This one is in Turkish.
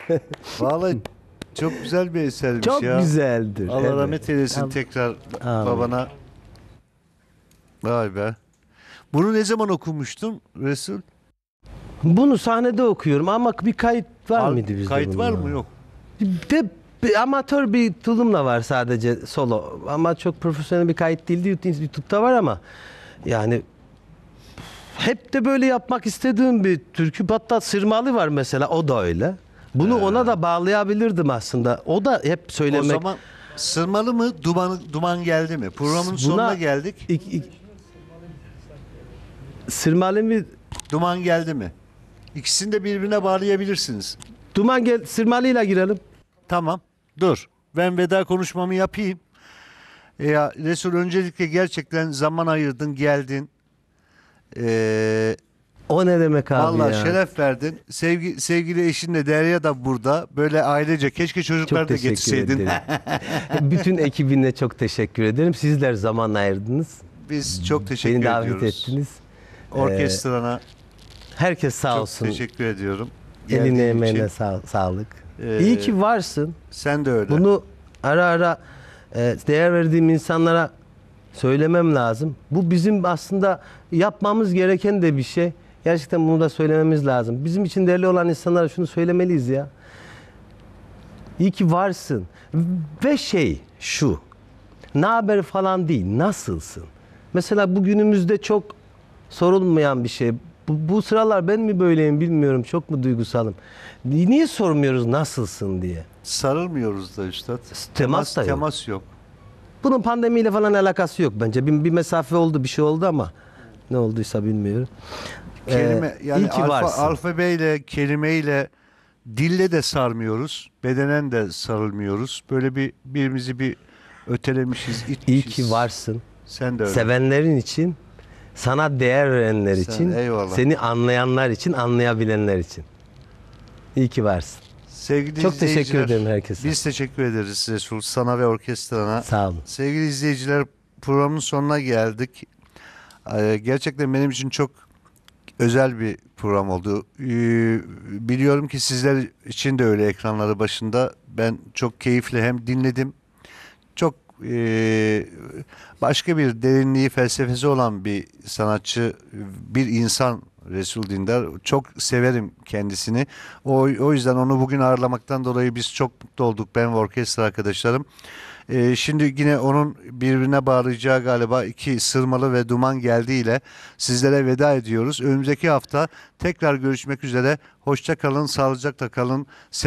Vallahi çok güzel bir esermiş Çok ya. güzeldir. Allah evet. rahmet eylesin tekrar Amin. babana. Vay be. Bunu ne zaman okumuştun Resul? Bunu sahnede okuyorum ama bir kayıt var mıydı bizde Kayıt var bunun? mı? Yok. Bir amatör bir tulumla var sadece solo. Ama çok profesyonel bir kayıt değildi. YouTube'da var ama yani hep de böyle yapmak istediğim bir türkü. Hatta Sırmalı var mesela, o da öyle. Bunu ona da bağlayabilirdim aslında. O da hep O söylemek. zaman sırmalı mı duman geldi mi? Programın sonuna geldik. Sırmalı mı? Duman geldi mi? İkisini de birbirine bağlayabilirsiniz. Duman gel, Sırmalı'yla girelim. Tamam. Dur. Ben veda konuşmamı yapayım. Ya Resul, öncelikle gerçekten zaman ayırdın, geldin. O ne demek abi Vallahi ya? şeref verdin. Sevgili eşinle Derya da burada. Böyle ailece, keşke çocuklar Çok da teşekkür getirseydin. ederim. Bütün ekibine çok teşekkür ederim. Sizler zaman ayırdınız. Biz çok teşekkür Beni davet ediyoruz. ettiniz. Orkestrana Herkes sağ çok olsun. teşekkür ediyorum. Eline Geldiğin emeğine için. sağlık. Ee, İyi ki varsın. Sen de öyle. Bunu ara ara değer verdiğim insanlara söylemem lazım. Bu bizim aslında yapmamız gereken de bir şey. Gerçekten bunu da söylememiz lazım. Bizim için değerli olan insanlara şunu söylemeliyiz ya. İyi ki varsın. Ve şu. Ne haber falan değil. Nasılsın? Mesela bugünümüzde çok sorulmayan bir şey. Bu sıralar ben mi böyleyim bilmiyorum. Çok mu duygusalım? Niye sormuyoruz nasılsın diye? Sarılmıyoruz da üstad. Temas da yok. Temas yok. Bunun pandemiyle falan alakası yok bence. Bir mesafe oldu, bir şey oldu ama ne olduysa bilmiyorum. Kelime yani iyi ki varsın. alfabeyle, kelimeyle, dille de sarmıyoruz. Bedenen de sarılmıyoruz. Böyle birbirimizi bir ötelemişiz, itmişiz. İyi ki varsın. Sen de öyle. Sevenlerin için, sana değer verenler için, eyvallah. seni anlayanlar için, anlayabilenler için. İyi ki varsın. Sevgili Çok teşekkür izleyiciler, ederim herkese. Biz teşekkür ederiz Resul, sana ve orkestrana. Sağ olun. Sevgili izleyiciler, programın sonuna geldik. Gerçekten benim için çok özel bir program oldu. Biliyorum ki sizler için de öyle, ekranları başında. Ben çok keyifle hem dinledim. Çok başka bir derinliği, felsefesi olan bir sanatçı, bir insan Resul Dindar. Çok severim kendisini. O yüzden onu bugün ağırlamaktan dolayı biz çok mutlu olduk, ben ve orkestra arkadaşlarım. Şimdi yine onun birbirine bağlayacağı galiba iki Sırmalı ve Duman geldiğiyle sizlere veda ediyoruz. Önümüzdeki hafta tekrar görüşmek üzere. Hoşça kalın, sağlıcakla kalın.